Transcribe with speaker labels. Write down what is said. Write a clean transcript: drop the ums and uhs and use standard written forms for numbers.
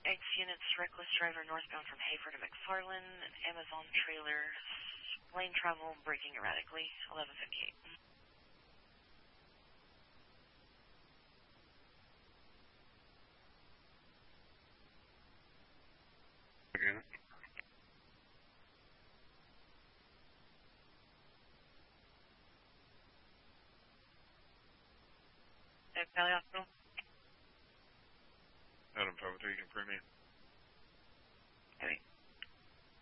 Speaker 1: X units, reckless driver northbound from Hayford to McFarland, Amazon trailer, lane travel, braking erratically, 11:58.
Speaker 2: Again.
Speaker 1: Valley Hospital.
Speaker 2: Adam 503, you can bring me.
Speaker 1: Okay.